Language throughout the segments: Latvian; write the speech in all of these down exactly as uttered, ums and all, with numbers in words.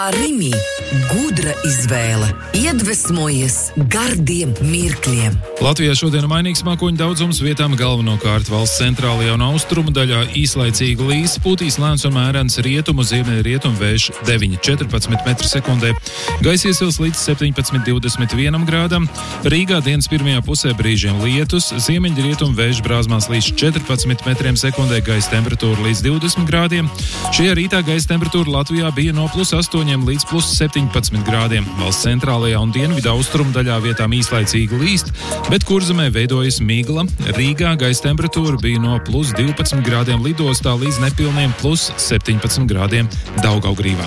Rimi gudra izvēle, iedvesmojies gardiem mirkļiem. Latvijā šodien mainīgs mākoņu daudzums, vietām galvenokārt valsts centrālajā un austrumu daļā īslaicīgi līs, pūtīs lēns un mērens rietumu, ziemeļu rietumu vējš deviņi līdz četrpadsmit metri sekundē. Gaisa iesils līdz septiņpadsmit līdz divdesmit vienam grādam. Rīgā dienas pirmajā pusē brīžiem lietus, ziemeļu rietumu vējš brāzmās līdz četrpadsmit metriem sekundē, gaisa temperatūra līdz divdesmit grādiem. Šajā rītā gaisa temperatūra Latvijā bija no plus astoņiem līdz plus septiņpadsmit grādiem. Valsts centrālajā un dienvidu austrumu daļā vietām īslaicīgi līst, bet Kurzemē veidojas migla. Rīgā gaisa temperatūra bija no plus divpadsmit grādiem lidostā līdz nepilniem plus septiņpadsmit grādiem Daugavgrīvā.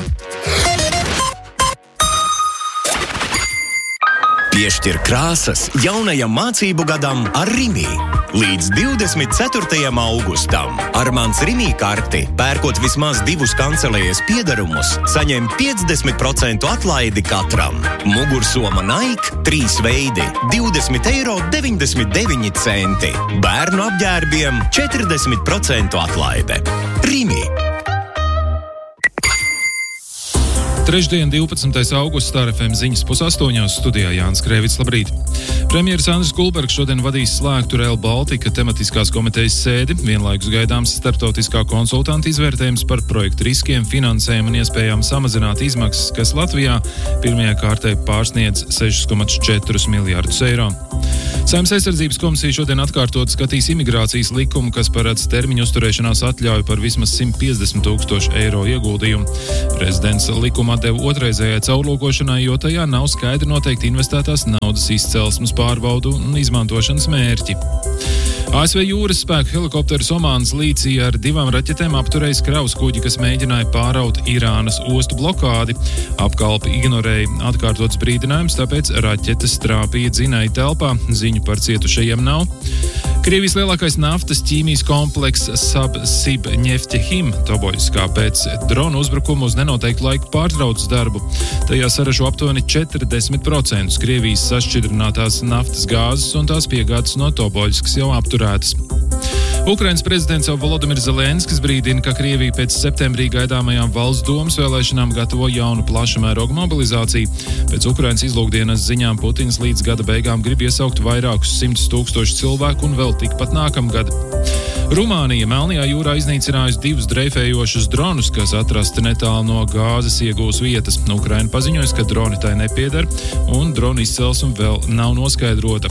Piešķir krāsas jaunajam mācību gadam ar Rimi. Līdz divdesmit ceturtajam augustam Armāns Rimi karti, pērkot vismaz divus kancelējas piedarumus, saņem piecdesmit procentu atlaidi katram. Mugursoma Nike trīs veidi, divdesmit eiro deviņdesmit deviņi centi. Bērnu apģērbiem četrdesmit procentu atlaide. Rimi. Trešdien, divpadsmitais augusts, Star F M ziņas pusastoņos, studijā Jānis Krēvits, labrīt. Premjeras Andris Kulbergs šodien vadīs slēgtu Rail Baltica tematiskās komitejas sēdi, vienlaikus gaidāms starptautiskā konsultanta izvērtējums par projektu riskiem, finansējumu un iespējām samazināt izmaksas, kas Latvijā pirmajā kārtē pārsniedz sešus komats četrus miljardus eiro. Saeimas aizsardzības komisija šodien atkārtot skatīs imigrācijas likumu, kas paredz termiņu uzturēšanās atļauju par vismaz simt piecdesmit tūkstošu eiro ieguldījumu. Prezidents likumu atdeva otrreizējai caurlūkošanai, jo tajā nav skaidri noteikti investētās naudas izcelsmes pārbaudu un izmantošanas mērķi. A S V jūras spēku helikopteris Omānas līcī ar divām raķetēm apturējis kravas kuģi, kas mēģināja pāraut Irānas ostu blokādi. Apkalpi ignorēja atkārtots brīdinājums, tāpēc raķetes trāpīja dzinēja telpā. Ziņu par cietušajiem nav. Krievijas lielākais naftas ķīmijas komplekss Sibneftekhim Toboļskā pēc drona uzbrukuma uz nenoteiktu laiku pārtrauc darbu. Tajā saražo aptuveni četrdesmit procentus Krievijas sašķidrinātās naftas gāzes un tās piegādes no Toboļskas jau apturētas. Ukrainas prezidents Volodimirs Zelenskis brīdina, ka Krievija pēc septembrī gaidāmajām valsts domas vēlēšanām gatavo jaunu plaša mēroga mobilizāciju. Pēc Ukrainas izlūkdienas ziņām Putins līdz gada beigām grib iesaukt vairākus simtus tūkstošu cilvēku un vēl tikpat nākamgad. Rumānija Melnajā jūrā iznīcinājusi divus dreifējošus dronus, kas atrasti netālu no gāzes iegūs vietas. Ukraina paziņojas, ka droni tai nepieder un dronu izcelsme vēl nav noskaidrota.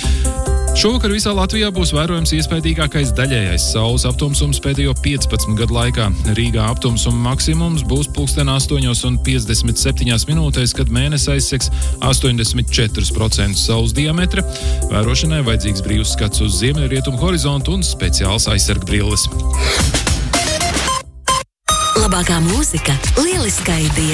Šovakar visā Latvijā būs vērojams iespaidīgākais daļējais saules aptumsums pēdējo piecpadsmit gadu laikā. Rīgā aptumsuma maksimums būs pulksten astoņos un piecdesmit septiņās minūtēs, kad mēnesis aizsegs astoņdesmit četrus procentus saules diametra. Vērošanai vajadzīgs brīvs skats uz ziemeļrietumu horizontu un speciāls aizsargbrilles. Labākā mūzika, lieliskai dienai.